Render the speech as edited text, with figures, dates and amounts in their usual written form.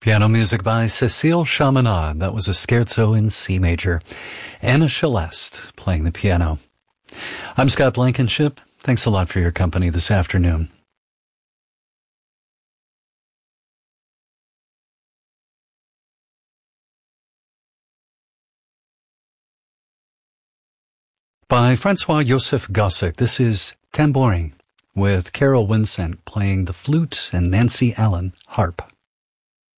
Piano music by Cécile Chaminade. That was a scherzo in C major. Anna Celeste playing the piano. I'm Scott Blankenship. Thanks a lot for your company this afternoon. By Francois-Joseph Gossec, this is Tambouring, with Carol Vincent playing the flute and Nancy Allen harp.